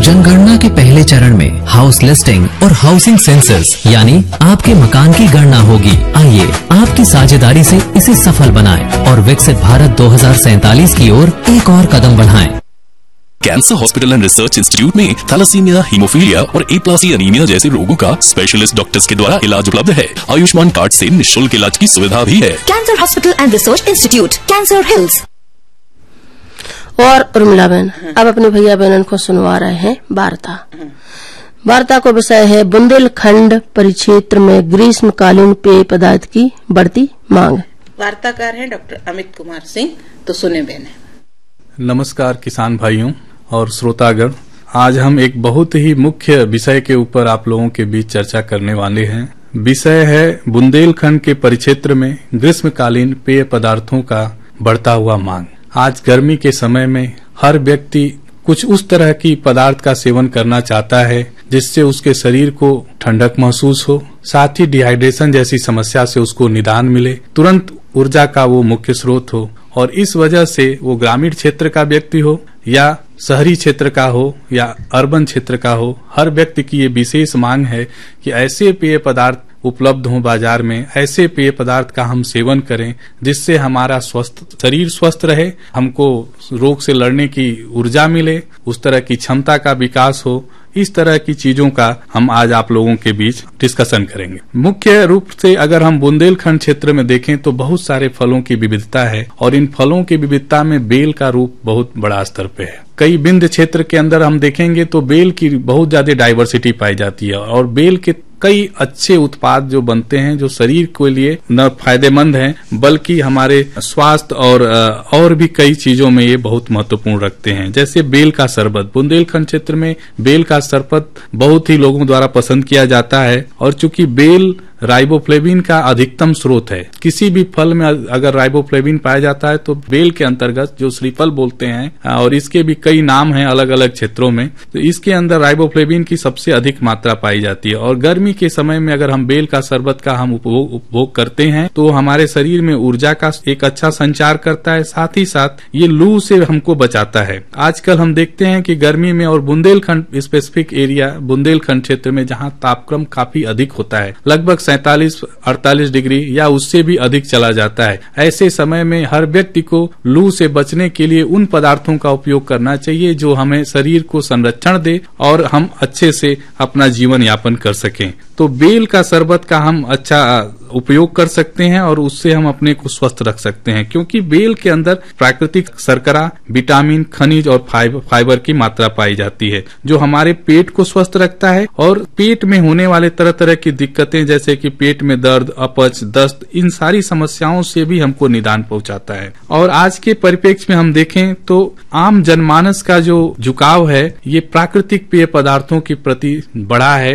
जनगणना के पहले चरण में हाउस लिस्टिंग और हाउसिंग सेंसस यानी आपके मकान की गणना होगी। आइए आपकी साझेदारी से इसे सफल बनाएं और विकसित भारत 2047 की ओर एक और कदम बढ़ाएं। Cancer hospital and research institute में थैलेसीमिया, हीमोफीलिया और एप्लासी एनीमिया जैसे रोगों का स्पेशलिस्ट डॉक्टर्स के द्वारा इलाज उपलब्ध है। आयुष्मान कार्ड से निःशुल्क इलाज की सुविधा भी है। Cancer hospital and research institute, cancer hills. और उर्मिला बहन अब अपने भैया बहनन को सुनवा रहे हैं वार्ता। वार्ता को विषय है बुंदेलखंड परिक्षेत्र में ग्रीष्मकालीन पेय पदार्थ की बढ़ती मांग। वार्ताकार हैं डॉक्टर अमित कुमार सिंह। तो सुने बहने। नमस्कार किसान भाइयों और श्रोतागण, आज हम एक बहुत ही मुख्य विषय के ऊपर आप लोगों के बीच चर्चा करने वाले हैं। विषय है बुंदेलखंड के परिक्षेत्र में ग्रीष्मकालीन पेय पदार्थों का बढ़ता हुआ मांग। आज गर्मी के समय में हर व्यक्ति कुछ उस तरह की पदार्थ का सेवन करना चाहता है जिससे उसके शरीर को ठंडक महसूस हो, साथ ही डिहाइड्रेशन जैसी समस्या से उसको निदान मिले, तुरंत ऊर्जा का वो मुख्य स्रोत हो। और इस वजह से वो ग्रामीण क्षेत्र का व्यक्ति हो या शहरी क्षेत्र का हो या अर्बन क्षेत्र का हो, हर व्यक्ति की ये विशेष मांग है कि ऐसे पेय पदार्थ उपलब्ध हों बाजार में, ऐसे पेय पदार्थ का हम सेवन करें जिससे हमारा शरीर स्वस्थ रहे, हमको रोग से लड़ने की ऊर्जा मिले, उस तरह की क्षमता का विकास हो। इस तरह की चीजों का हम आज आप लोगों के बीच डिस्कशन करेंगे। मुख्य रूप से अगर हम बुंदेलखंड क्षेत्र में देखें तो बहुत सारे फलों की विविधता है और इन फलों की विविधता में बेल का रूप बहुत बड़ा स्तर पे है। कई विंध्य क्षेत्र के अंदर हम देखेंगे तो बेल की बहुत ज्यादा डाइवर्सिटी पाई जाती है और बेल के कई अच्छे उत्पाद जो बनते हैं जो शरीर के लिए न फायदेमंद हैं बल्कि हमारे स्वास्थ्य और भी कई चीजों में ये बहुत महत्वपूर्ण रखते हैं। जैसे बेल का शरबत, बुंदेलखंड क्षेत्र में बेल का शरबत बहुत ही लोगों द्वारा पसंद किया जाता है और चूंकि बेल राइबोफ्लेविन का अधिकतम स्रोत है, किसी भी फल में अगर राइबोफ्लेविन पाया जाता है तो बेल के अंतर्गत जो श्रीफल बोलते हैं और इसके भी कई नाम हैं अलग अलग क्षेत्रों में, तो इसके अंदर राइबोफ्लेविन की सबसे अधिक मात्रा पाई जाती है। और गर्मी के समय में अगर हम बेल का शरबत का हम उपभोग करते हैं तो हमारे शरीर में ऊर्जा का एक अच्छा संचार करता है, साथ ही साथ ये लू से हमको बचाता है। आजकल हम देखते हैं कि गर्मी में और बुंदेलखंड स्पेसिफिक एरिया बुंदेलखंड क्षेत्र में जहां तापक्रम काफी अधिक होता है, लगभग 47-48 डिग्री या उससे भी अधिक चला जाता है, ऐसे समय में हर व्यक्ति को लू से बचने के लिए उन पदार्थों का उपयोग करना चाहिए जो हमें शरीर को संरक्षण दे और हम अच्छे से अपना जीवन यापन कर सकें। तो बेल का शरबत का हम अच्छा उपयोग कर सकते हैं और उससे हम अपने को स्वस्थ रख सकते हैं, क्योंकि बेल के अंदर प्राकृतिक शर्करा, विटामिन, खनिज और फाइबर की मात्रा पाई जाती है जो हमारे पेट को स्वस्थ रखता है और पेट में होने वाले तरह तरह की दिक्कतें जैसे कि पेट में दर्द, अपच, दस्त, इन सारी समस्याओं से भी हमको निदान पहुंचाता है। और आज के परिप्रेक्ष्य में हम देखें तो आम जनमानस का जो झुकाव है ये प्राकृतिक पेय पदार्थों के प्रति बढ़ा है